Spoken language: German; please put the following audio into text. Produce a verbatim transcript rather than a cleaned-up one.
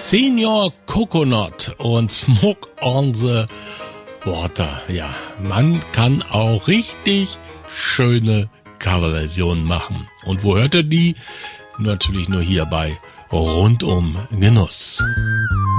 Senior Coconut und Smoke on the Water. Ja, man kann auch richtig schöne Coverversionen machen. Und wo hört ihr die? Natürlich nur hier bei Rundum Genuss.